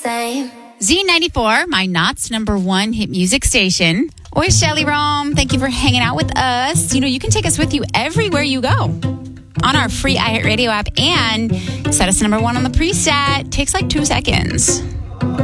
same. Z94, my Knott's number one hit music station. Oi, Shelly Rome. Thank you for hanging out with us. You know, you can take us with you everywhere you go on our free iHeartRadio app and set us number one on the preset. Takes like 2 seconds.